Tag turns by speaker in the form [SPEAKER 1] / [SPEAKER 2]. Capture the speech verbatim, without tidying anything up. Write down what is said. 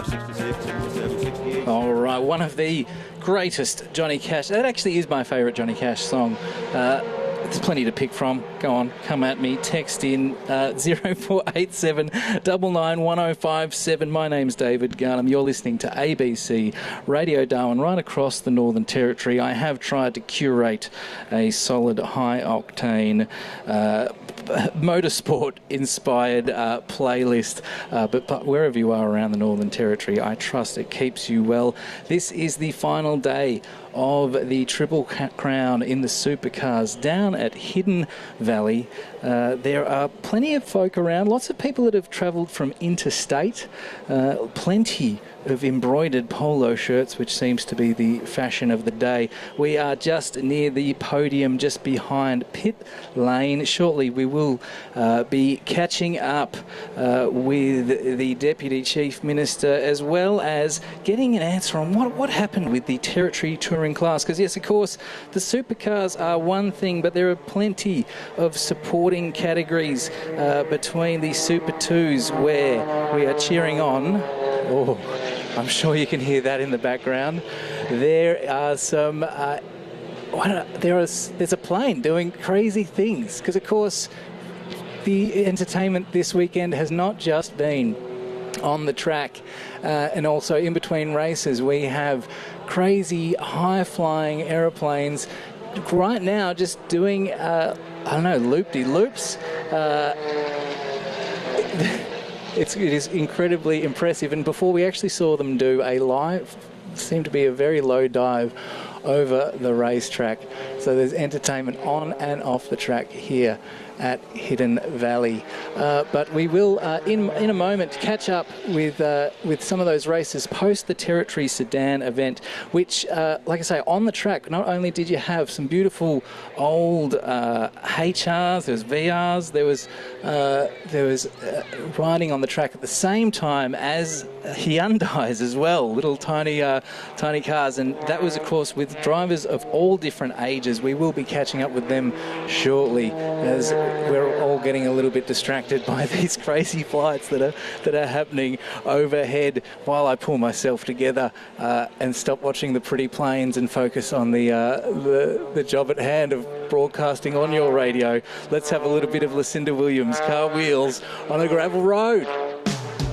[SPEAKER 1] All right, one of the greatest Johnny Cash. That actually is my favourite Johnny Cash song. Uh, there's plenty to pick from. Go on, come at me. Text in uh, zero four eight seven nine nine one oh five seven. My name's David Garnham. You're listening to A B C Radio Darwin right across the Northern Territory. I have tried to curate a solid high-octane uh, motorsport-inspired uh, playlist, uh, but, but wherever you are around the Northern Territory, I trust it keeps you well. This is the final day of the Triple Crown in the supercars down at Hidden Valley. Uh, there are plenty of folk around, lots of people that have travelled from interstate, uh, plenty of embroidered polo shirts, which seems to be the fashion of the day. We are just near the podium, just behind pit lane. Shortly we will uh, be catching up uh, with the Deputy Chief Minister, as well as getting an answer on what, what happened with the Territory Touring class. Because yes, of course, the supercars are one thing, but there are plenty of supporting categories uh, between the Super Twos, where we are cheering on. Oh, I'm sure you can hear that in the background. There are some... Uh, what, there is, there's a plane doing crazy things, because, of course, the entertainment this weekend has not just been on the track uh, and also in between races. We have crazy high-flying aeroplanes right now just doing, uh, I don't know, loop-de-loops. Uh, It's, it is incredibly impressive, and before we actually saw them do a live, seemed to be a very low dive over the racetrack. So there's entertainment on and off the track here at Hidden Valley. Uh, but we will, uh, in in a moment, catch up with uh, with some of those races post the Territory Sedan event, which, uh, like I say, on the track, not only did you have some beautiful old uh, H Rs, there was V Rs, there was uh, there was uh, riding on the track at the same time as Hyundais as well, little tiny uh, tiny cars, and that was, of course, with drivers of all different ages. We will be catching up with them shortly, as we're all getting a little bit distracted by these crazy flights that are that are happening overhead, while I pull myself together uh, and stop watching the pretty planes and focus on the, uh, the the job at hand of broadcasting on your radio. Let's have a little bit of Lucinda Williams, Car Wheels on a Gravel Road.